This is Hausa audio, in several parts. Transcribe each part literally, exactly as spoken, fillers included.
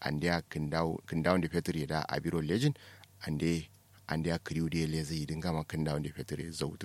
andia kindau kindau de fetri da abiro legend ande andia kriu de leze idinga ma kindau de fetri zautu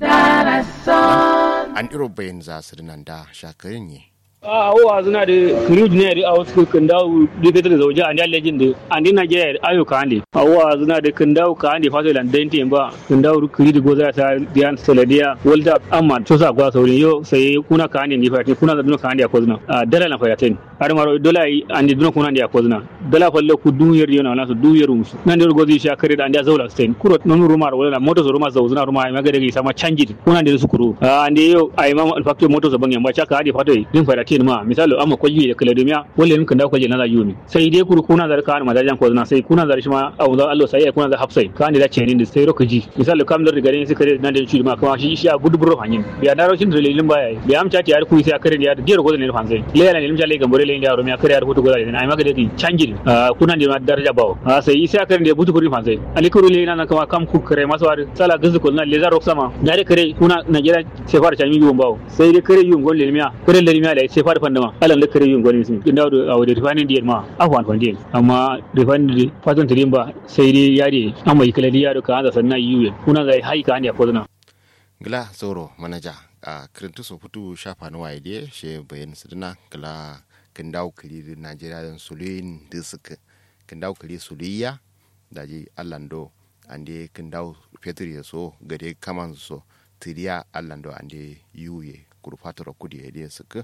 an iro bayan za su da shakarin ne a wa zuna da kriu ne da wasu kindau de fetri zauja andia legend andi Nigeria ayo kande a wa zuna da kindau kande fato lan dente ba kindau kriu de goza ta dian seladia world up amma to sa gwa saurin yo sai kuna kande ni fa kuna da duna kande a kozna dala na fayatin har maro dola andi duna kuna ndi a kozna dala falle ku dunyer yona na so dunyer musu nan der gozi sha kare da andi zaula stein kuro non rumar wala moto so ruma zauzuna ruma ma gade gi sama canji kuna ndi su kuro andi yo ai ma alfactory moto so banyan ba chaka hadi fato din fayatin ma misalo amma kwaji da kala dumiya wala nin kanda kwaji na za yumi sai dai kuro kuna da kan ma dajan kozna sai kuna da shi ma au da Allah sai kuna da hafsai kan da cenin da sai rokaji misalo kam da gare sai kare nan da shi ma kuma shi shi a guduburo hanyin biya da rocin da lelin baya biya am chati har ku sai kare da diyar kozna ne fansai lela ne limja le gambore le inda romiya kare har foto goza ne ai magade gi canji kuna da daraja bawo sai sai kare da butu kuri fansai ali kuro le nan kama kam ku kare maso har sala gazu kozna le za roksama dare kare kuna Najeriya sai fara canji yum bawo sai dai kare yum gol lelmiya kare lelmiya da sai fara fandama alan da kare yum gol ne inda da awde rifanin diyar ma afwan fandin amma rifanin fatan tirimba sai dai yare amma yikale yaro ka anza sanna yuye kuna zai haika ne kozna gila zoro manaja a kirintu so futu shafa na waye de she bayan sidina gila kindau kiri Najeriya dan suluin da suka kindau kiri suliya daji allando ande kindau fetri so gade kaman so tiriya allando ande yuye kurfatoro kudi de suka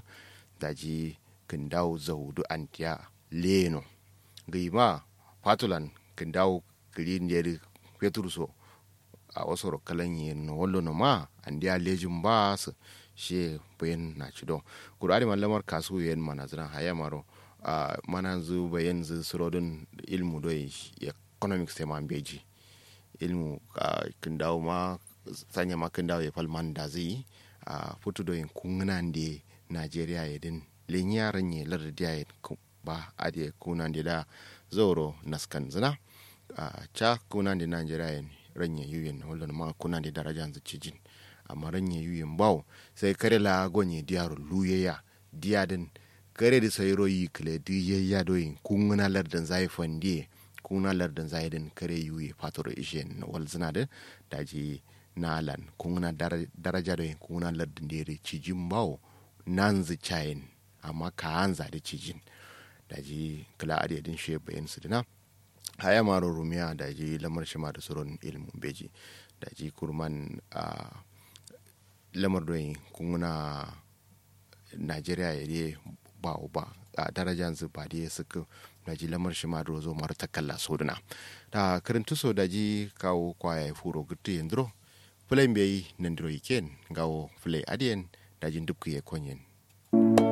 daji kindau zaudu antiya leno gima fatulan kindau kiri ne fetru so a wasu rokalan yin wallo no ma an dia lejin ba su she bayan na ci don kurari mallamar kasu yin manazran haya maro a mananzu bayan zu surodun ilmu do economics tema beji ilmu kin dawo ma sanya ma kin dawo ya falman da zai a futu do yin kunnan de Najeriya yedin linyaran ne lardiya ba ade kunan da zoro naskan zina a cha kunan de Najeriya ranye yuyen wala ma kuna da daraja zu cijin amma ranye yuyen bawo sai kare la gonye diaro luyeya diadin kare da sai royi kle diyeya doyin kunguna lardan zai fandi kuna lardan zai din kare yuye fatoro ishen wal zina da daji nalan kunguna daraja doyin kunguna lardan dere cijin bawo nan zu chain amma ka anza da cijin daji kala adedin she bayan su dina haya maro rumiya da ji lamar shima da tsoron ilimin beji da ji kurman a lamar doyin kuna Najeriya ya ne ba ba a darajan zuba da ya suka da ji lamar shima da zo mara takalla soduna da karantu so da ji kawo kwaya furo gutu yandro fulai bai nan diro iken gawo fulai adiyan da jin dubku ya konyen